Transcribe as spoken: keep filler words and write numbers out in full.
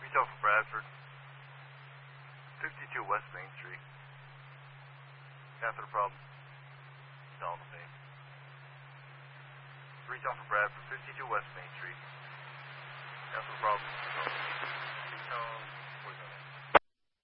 Retail for Bradford. fifty-two West Main Street. Catheter problem. Solid pain. Retail for Bradford. fifty-two West Main Street. Catheter problem.